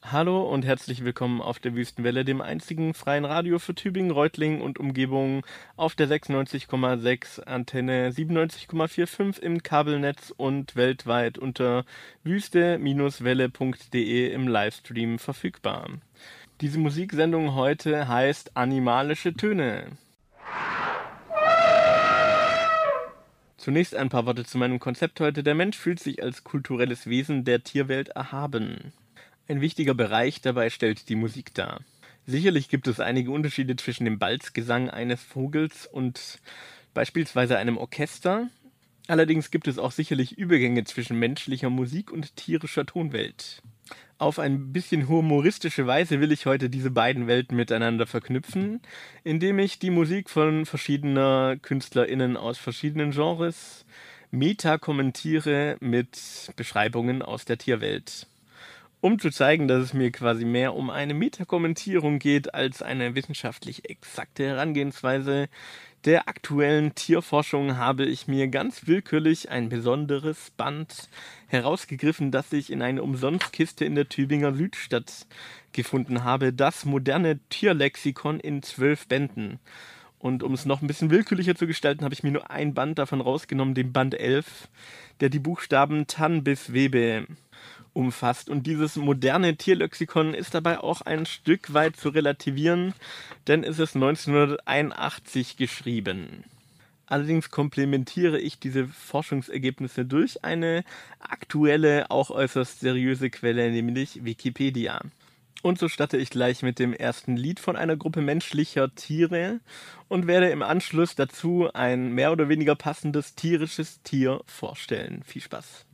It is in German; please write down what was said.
Hallo und herzlich willkommen auf der Wüstenwelle, dem einzigen freien Radio für Tübingen, Reutlingen und Umgebung auf der 96,6 Antenne 97,45 im Kabelnetz und weltweit unter wüste-welle.de im Livestream verfügbar. Diese Musiksendung heute heißt Animalische Töne. Zunächst ein paar Worte zu meinem Konzept heute. Der Mensch fühlt sich als kulturelles Wesen der Tierwelt erhaben. Ein wichtiger Bereich dabei stellt die Musik dar. Sicherlich gibt es einige Unterschiede zwischen dem Balzgesang eines Vogels und beispielsweise einem Orchester. Allerdings gibt es auch sicherlich Übergänge zwischen menschlicher Musik und tierischer Tonwelt. Auf ein bisschen humoristische Weise will ich heute diese beiden Welten miteinander verknüpfen, indem ich die Musik von verschiedener KünstlerInnen aus verschiedenen Genres meta-kommentiere mit Beschreibungen aus der Tierwelt. Um zu zeigen, dass es mir quasi mehr um eine Metakommentierung geht als eine wissenschaftlich exakte Herangehensweise der aktuellen Tierforschung, habe ich mir ganz willkürlich ein besonderes Band herausgegriffen, das ich in eine Umsonstkiste in der Tübinger Südstadt gefunden habe. Das moderne Tierlexikon in 12 Bänden. Und um es noch ein bisschen willkürlicher zu gestalten, habe ich mir nur ein Band davon rausgenommen, den Band 11, der die Buchstaben Tann bis Webe umfasst. Und dieses moderne Tierlexikon ist dabei auch ein Stück weit zu relativieren, denn es ist 1981 geschrieben. Allerdings komplementiere ich diese Forschungsergebnisse durch eine aktuelle, auch äußerst seriöse Quelle, nämlich Wikipedia. Und so starte ich gleich mit dem ersten Lied von einer Gruppe menschlicher Tiere und werde im Anschluss dazu ein mehr oder weniger passendes tierisches Tier vorstellen. Viel Spaß!